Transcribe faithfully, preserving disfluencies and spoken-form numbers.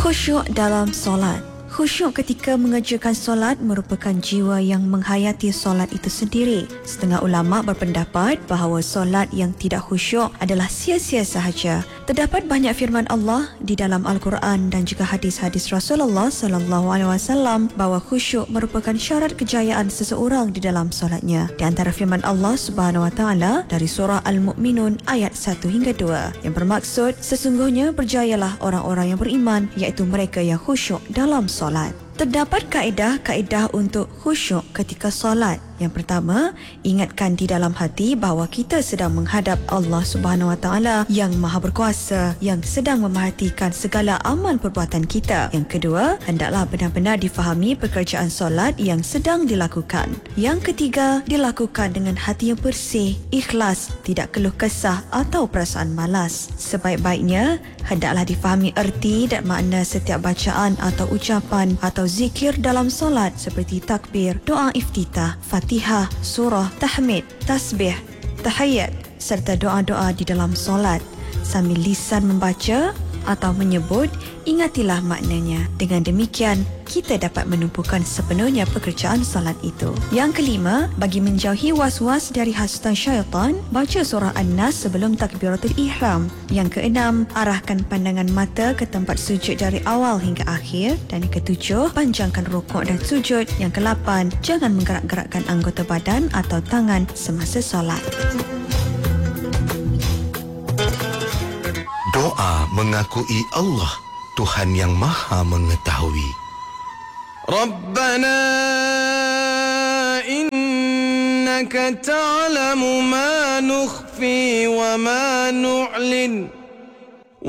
Khusyuk dalam solat. Khusyuk ketika mengerjakan solat merupakan jiwa yang menghayati solat itu sendiri. Setengah ulama berpendapat bahawa solat yang tidak khusyuk adalah sia-sia sahaja. Terdapat banyak firman Allah di dalam Al-Quran dan juga hadis-hadis Rasulullah sallallahu alaihi wasallam bahawa khusyuk merupakan syarat kejayaan seseorang di dalam solatnya. Di antara firman Allah Subhanahu wa taala dari surah Al-Mu'minun ayat satu hingga dua yang bermaksud sesungguhnya berjayalah orang-orang yang beriman, iaitu mereka yang khusyuk dalam solat. Solat. Terdapat kaedah-kaedah untuk khusyuk ketika solat. Yang pertama, ingatkan di dalam hati bahawa kita sedang menghadap Allah Subhanahu Wa Taala yang Maha Berkuasa, yang sedang memerhatikan segala amal perbuatan kita. Yang kedua, hendaklah benar-benar difahami pekerjaan solat yang sedang dilakukan. Yang ketiga, dilakukan dengan hati yang bersih, ikhlas, tidak keluh kesah atau perasaan malas. Sebaik-baiknya, hendaklah difahami erti dan makna setiap bacaan atau ucapan atau zikir dalam solat seperti takbir, doa iftitah, Fatihah, surah, tahmid, tasbih, tahiyat serta doa-doa di dalam solat. Sambil lisan membaca atau menyebut, ingatilah maknanya. Dengan demikian, kita dapat menumpukan sepenuhnya pekerjaan solat itu. Yang kelima, bagi menjauhi was-was dari hasutan syaitan, baca surah An-Nas sebelum takbiratul ihram. Yang keenam, arahkan pandangan mata ke tempat sujud dari awal hingga akhir. Dan yang ketujuh, panjangkan rukuk dan sujud. Yang kelapan, jangan menggerak-gerakkan anggota badan atau tangan semasa solat. Doa mengakui Allah, Tuhan yang Maha Mengetahui. Rabbana innaka ta'lamu ma nukhfi wa ma nu'lin